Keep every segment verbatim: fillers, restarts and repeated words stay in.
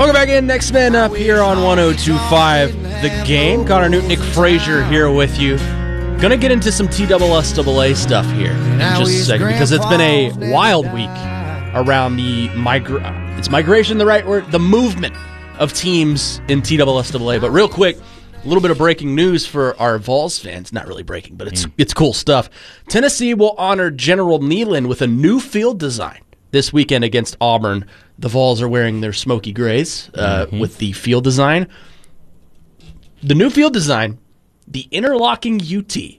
Welcome back in. Next Man Up here on one oh two point five The Game. Connor Newton, Nick Frazier here with you. Gonna get into some T S S A stuff here in just a second because it's been a wild week around the migra- it's migration the right word? The movement of teams in T S S A. But real quick, a little bit of breaking news for our Vols fans. Not really breaking, but it's mm. it's cool stuff. Tennessee will honor General Neyland with a new field design this weekend against Auburn. The Vols are wearing their smoky grays uh, mm-hmm. with the field design. The new field design, the interlocking U T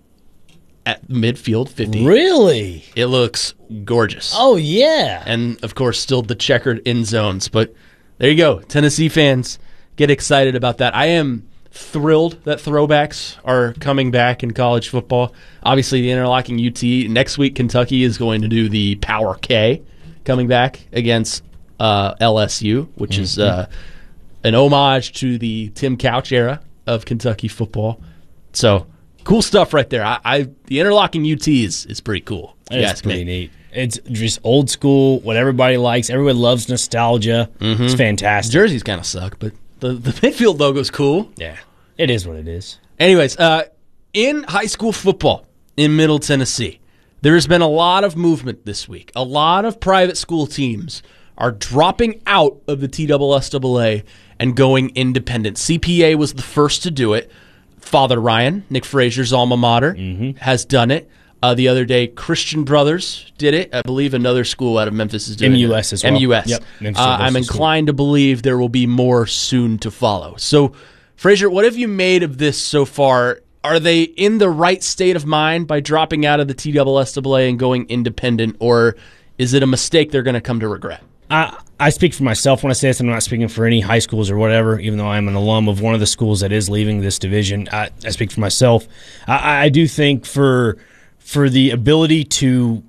at midfield fifty. Really? It looks gorgeous. Oh, yeah. And, of course, still the checkered end zones. But there you go. Tennessee fans, get excited about that. I am thrilled that throwbacks are coming back in college football. Obviously, the interlocking U T. Next week, Kentucky is going to do the Power K coming back against uh, L S U, which mm-hmm. is uh, an homage to the Tim Couch era of Kentucky football. So, cool stuff right there. I, I the interlocking U T is, is pretty cool. It's pretty neat. It's just old school, what everybody likes. Everybody loves nostalgia. Mm-hmm. It's fantastic. Jerseys kind of suck, but the, the midfield logo is cool. Yeah, it is what it is. Anyways, uh, in high school football in Middle Tennessee, there's been a lot of movement this week. A lot of private school teams are dropping out of the T S S A and going independent. C P A was the first to do it. Father Ryan, Nick Frazier's alma mater, mm-hmm. has done it. Uh, the other day, Christian Brothers did it. I believe another school out of Memphis is doing it. M U S as well. M U S. Yep. Uh, I'm inclined to believe there will be more soon to follow. So, Frazier, what have you made of this so far? Are they in the right state of mind by dropping out of the T S S A and going independent, or is it a mistake they're going to come to regret? I, I speak for myself when I say this. I'm not speaking for any high schools or whatever, even though I'm an alum of one of the schools that is leaving this division. I, I speak for myself. I, I do think for for the ability to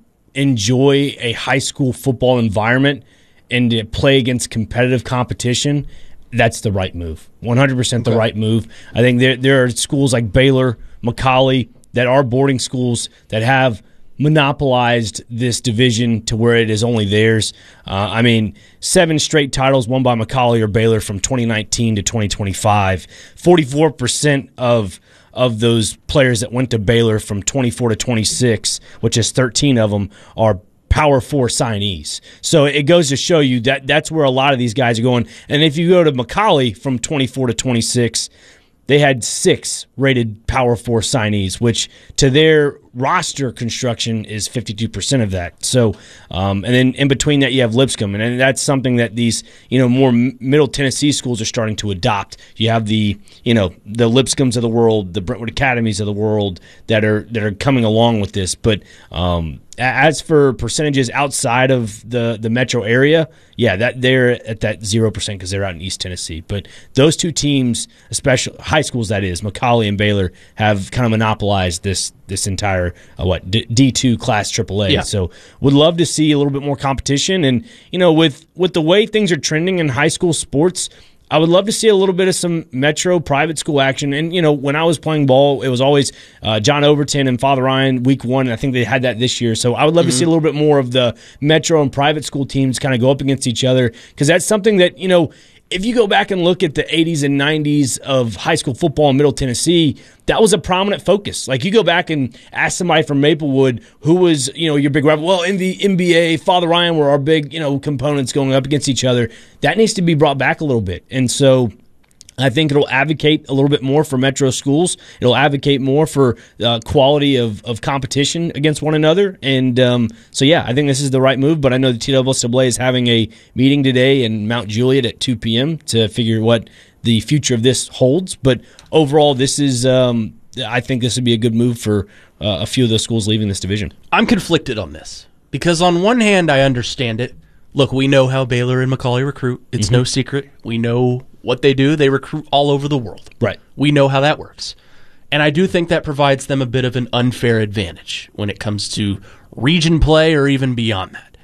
enjoy a high school football environment and to play against competitive competition, that's the right move. one hundred percent the okay. right move. I think there there are schools like Baylor, McCallie, that are boarding schools that have monopolized this division to where it is only theirs. Uh, I mean, seven straight titles won by McCallie or Baylor from twenty nineteen to twenty twenty-five. forty-four percent of of those players that went to Baylor from twenty-four to twenty-six, which is thirteen of them, are Power Four signees. So it goes to show you that that's where a lot of these guys are going. And if you go to McCallie from twenty-four to twenty-six, they had six rated Power Four signees, which to their roster construction is fifty-two percent of that. So, um, and then in between that, you have Lipscomb, and, and that's something that these, you know, more Middle Tennessee schools are starting to adopt. You have the, you know, the Lipscombs of the world, the Brentwood Academies of the world that are that are coming along with this. But um, as for percentages outside of the the metro area, yeah, that they're at that zero percent because they're out in East Tennessee. But those two teams, especially high schools, that is McCallie and Baylor, have kind of monopolized this this entire uh, what D two class triple A. Yeah. So would love to see a little bit more competition, and you know, with with the way things are trending in high school sports, I would love to see a little bit of some metro private school action. And, you know, when I was playing ball, it was always uh, John Overton and Father Ryan week one, and I think they had that this year. So I would love mm-hmm. to see a little bit more of the metro and private school teams kind of go up against each other, because that's something that, you know, if you go back and look at the eighties and nineties of high school football in Middle Tennessee, that was a prominent focus. Like, you go back and ask somebody from Maplewood who was, you know, your big rival. Well, in the N B A, Father Ryan were our big, you know, components going up against each other. That needs to be brought back a little bit. And so I think it'll advocate a little bit more for metro schools. It'll advocate more for uh, quality of, of competition against one another. And um, so, yeah, I think this is the right move. But I know the T S S A is having a meeting today in Mount Juliet at two p.m. to figure what the future of this holds. But overall, this is um, I think this would be a good move for uh, a few of those schools leaving this division. I'm conflicted on this because on one hand, I understand it. Look, we know how Baylor and McCallie recruit. It's mm-hmm. no secret. We know what they do. They recruit all over the world. Right. We know how that works. And I do think that provides them a bit of an unfair advantage when it comes to region play or even beyond that.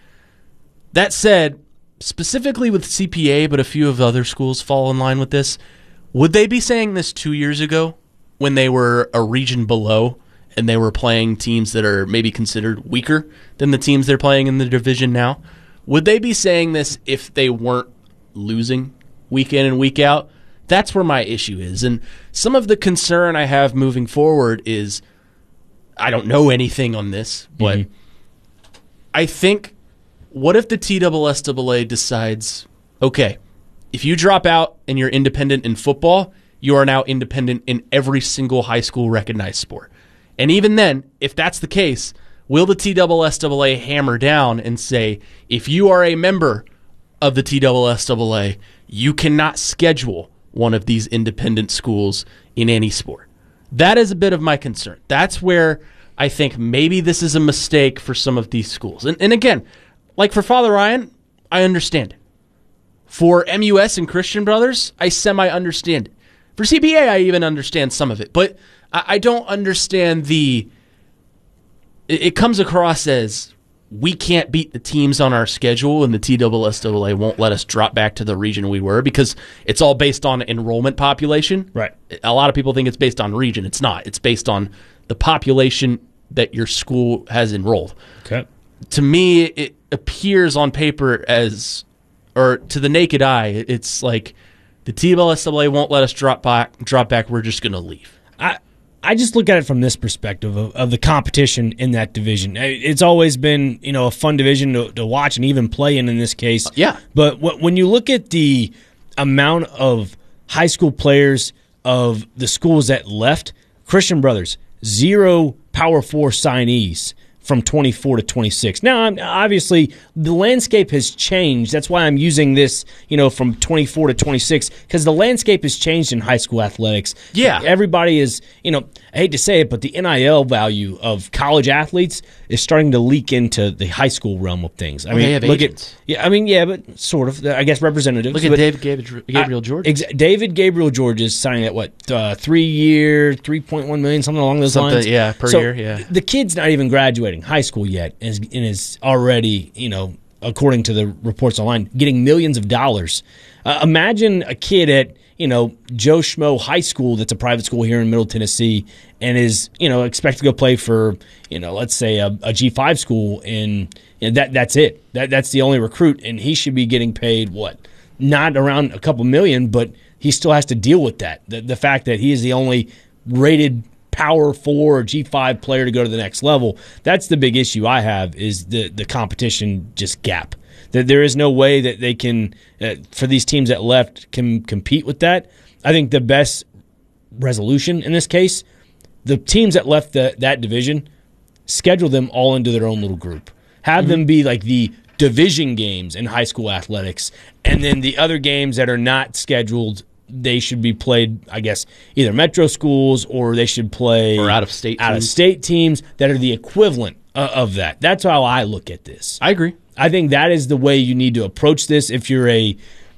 That said, specifically with C P A, but a few of the other schools fall in line with this, would they be saying this two years ago when they were a region below and they were playing teams that are maybe considered weaker than the teams they're playing in the division now? Would they be saying this if they weren't losing week in and week out. That's where my issue is. And some of the concern I have moving forward is, I don't know anything on this, but mm-hmm. I think, what if the T S S A A decides, okay, if you drop out and you're independent in football, you are now independent in every single high school recognized sport. And even then, if that's the case, will the T S S A A hammer down and say, if you are a member of the T S S A A, you cannot schedule one of these independent schools in any sport? That is a bit of my concern. That's where I think maybe this is a mistake for some of these schools. And, and again, like for Father Ryan, I understand it. For M U S and Christian Brothers, I semi-understand it. For C B A, I even understand some of it. But I, I don't understand the... It, it comes across as, we can't beat the teams on our schedule and the T S S A A won't let us drop back to the region we were, because it's all based on enrollment population. Right. A lot of people think it's based on region. It's not. It's based on the population that your school has enrolled. Okay. To me, it appears on paper as... or to the naked eye, it's like the T S S A A won't let us drop back. Drop back. We're just going to leave. I I just look at it from this perspective of, of the competition in that division. It's always been, you know, a fun division to, to watch and even play in in this case. Yeah. But when you look at the amount of high school players of the schools that left, Christian Brothers, zero Power Four signees from twenty-four to twenty-six. Now, obviously, the landscape has changed. That's why I'm using this, you know, from twenty-four to twenty-six, because the landscape has changed in high school athletics. Yeah. Everybody is, you know, I hate to say it, but the N I L value of college athletes is starting to leak into the high school realm of things. I well, mean, they have look agents. at, yeah, I mean, yeah, but sort of, I guess representatives. Look at but, David Gabriel, Gabriel George. Ex- David Gabriel George is signing at what, uh, three year, three point one million, something along those something, lines. Yeah, per so year, yeah. The kid's not even graduating high school yet, and is, and is already, you know, according to the reports online, getting millions of dollars. Uh, imagine a kid at, you know, Joe Schmo High School, that's a private school here in Middle Tennessee, and is, you know, expected to go play for, you know, let's say a, a G five school, and you know, that that's it. That that's the only recruit, and he should be getting paid what? Not around a couple million, but he still has to deal with that. The the fact that he is the only rated Power Four or G five player to go to the next level. That's the big issue I have, is the the competition just gap. That there is no way that they can, uh, for these teams that left, can compete with that. I think the best resolution in this case, the teams that left the, that division, schedule them all into their own little group. Have mm-hmm. them be like the division games in high school athletics, and then the other games that are not scheduled, they should be played, I guess, either metro schools, or they should play or out of state out teams. of state teams that are the equivalent uh, of that. That's how I look at this. I agree. I think that is the way you need to approach this. If you're a,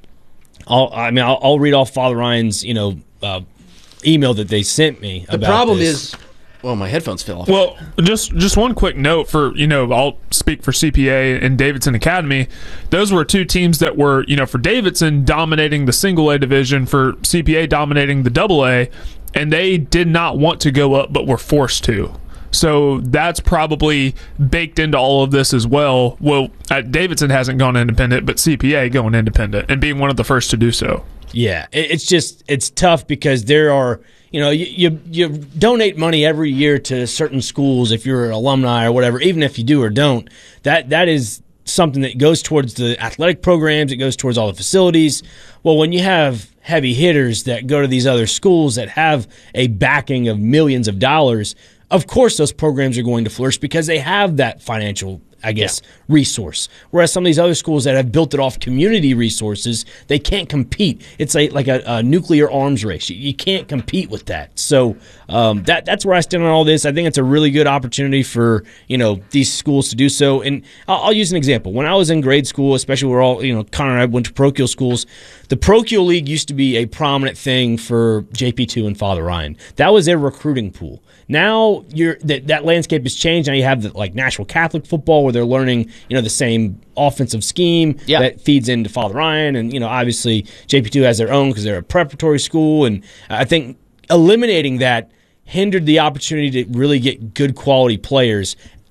I'll, I mean, I'll, I'll read off Father Ryan's, you know, uh, email that they sent me. The about problem this. is, well, my headphones fell off. Well, just just one quick note for, you know, I'll speak for C P A and Davidson Academy. Those were two teams that were, you know, for Davidson dominating the single A division, for C P A dominating the double A, and they did not want to go up but were forced to. So that's probably baked into all of this as well. Well, uh, Davidson hasn't gone independent, but C P A going independent and being one of the first to do so. Yeah, it's just, it's tough because there are, you know, you, you you donate money every year to certain schools if you're an alumni or whatever, even if you do or don't. That that is something that goes towards the athletic programs, it goes towards all the facilities. Well, when you have heavy hitters that go to these other schools that have a backing of millions of dollars, of course those programs are going to flourish because they have that financial, I guess, yeah. resource. Whereas some of these other schools that have built it off community resources, they can't compete. It's like, like a, a nuclear arms race. You, you can't compete with that. So um, that that's where I stand on all this. I think it's a really good opportunity for, you know, these schools to do so. And I'll, I'll use an example. When I was in grade school, especially we're all, you know, Connor and I went to parochial schools, the parochial league used to be a prominent thing for J P two and Father Ryan. That was their recruiting pool. Now you're that that landscape has changed. Now you have the, like Nashville Catholic football, where they're learning, you know, the same offensive scheme yeah. that feeds into Father Ryan, and you know, obviously J P two has their own because they're a preparatory school, and I think eliminating that hindered the opportunity to really get good quality players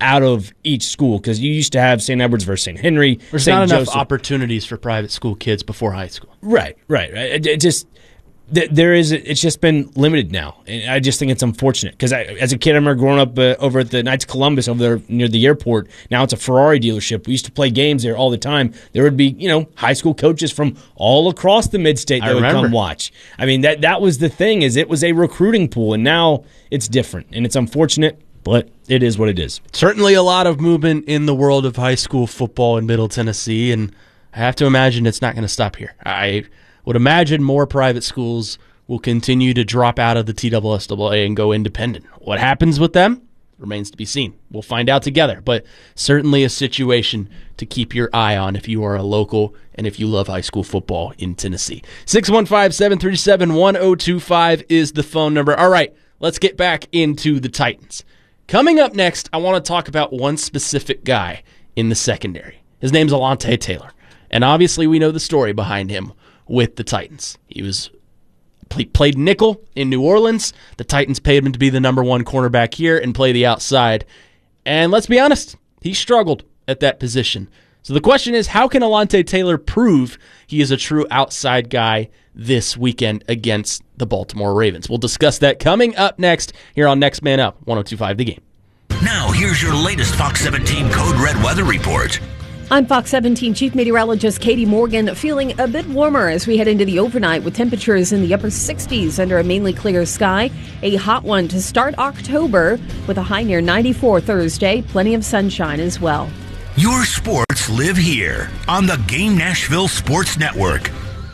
out of each school, because you used to have Saint Edward's versus Saint Henry. There's Saint not enough Joseph. opportunities for private school kids before high school. Right, right, right. It, it just th- there is. It's just been limited now, and I just think it's unfortunate because as a kid, I remember growing up uh, over at the Knights of Columbus over there near the airport. Now it's a Ferrari dealership. We used to play games there all the time. There would be, you know, high school coaches from all across the mid-state that I would remember. come watch. I mean, that that was the thing, is it was a recruiting pool, and now it's different, and it's unfortunate, but it is what it is. Certainly a lot of movement in the world of high school football in Middle Tennessee, and I have to imagine it's not going to stop here. I would imagine more private schools will continue to drop out of the T S S A and go independent. What happens with them remains to be seen. We'll find out together, but certainly a situation to keep your eye on if you are a local and if you love high school football in Tennessee. six one five, seven three seven, one oh two five is the phone number. All right, let's get back into the Titans. Coming up next, I want to talk about one specific guy in the secondary. His name's Alontae Taylor, and obviously we know the story behind him with the Titans. He was played nickel in New Orleans. The Titans paid him to be the number one cornerback here and play the outside. And let's be honest, he struggled at that position. So the question is, how can Alontae Taylor prove he is a true outside guy this weekend against the Baltimore Ravens? We'll discuss that coming up next here on Next Man Up, one oh two point five The Game. Now, here's your latest Fox seventeen Code Red weather report. I'm Fox seventeen Chief Meteorologist Katie Morgan, feeling a bit warmer as we head into the overnight with temperatures in the upper sixties under a mainly clear sky. A hot one to start October with a high near ninety-four Thursday. Plenty of sunshine as well. Your sports live here on the Game Nashville Sports Network.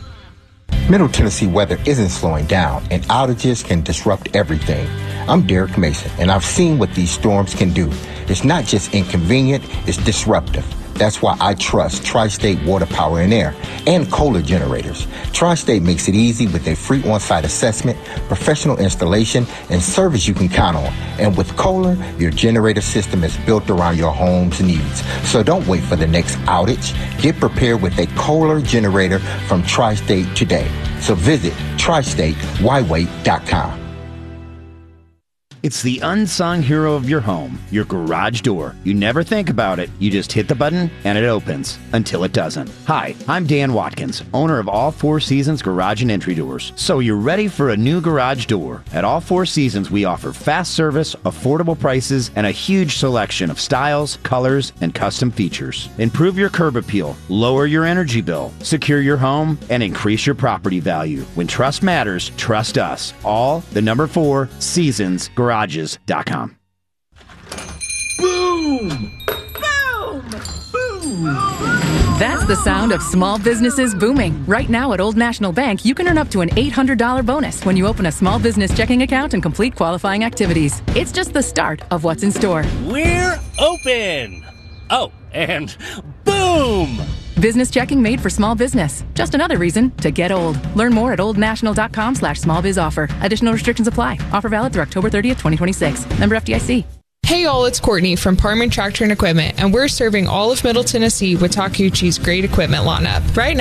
Middle Tennessee weather isn't slowing down, and outages can disrupt everything. I'm Derek Mason, and I've seen what these storms can do. It's not just inconvenient, it's disruptive. That's why I trust Tri-State Water Power and Air and Kohler generators. Tri-State makes it easy with a free on-site assessment, professional installation, and service you can count on. And with Kohler, your generator system is built around your home's needs. So don't wait for the next outage. Get prepared with a Kohler generator from Tri-State today. So visit tri state y wait dot com. It's the unsung hero of your home, your garage door. You never think about it. You just hit the button and it opens until it doesn't. Hi, I'm Dan Watkins, owner of All Four Seasons Garage and Entry Doors. So you're ready for a new garage door. At All Four Seasons, we offer fast service, affordable prices, and a huge selection of styles, colors, and custom features. Improve your curb appeal, lower your energy bill, secure your home, and increase your property value. When trust matters, trust us. All the number four Seasons Garage. Garages dot com. Boom! Boom! Boom! That's the sound of small businesses booming. Right now at Old National Bank, you can earn up to an eight hundred dollars bonus when you open a small business checking account and complete qualifying activities. It's just the start of what's in store. We're open! Oh, and boom! Business checking made for small business. Just another reason to get old. Learn more at oldnational.com slash small biz offer. Additional restrictions apply. Offer valid through October thirtieth, twenty twenty-six. Member F D I C. Hey all, it's Courtney from Parman Tractor and Equipment, and we're serving all of Middle Tennessee with Takeuchi's great equipment lineup. Right now,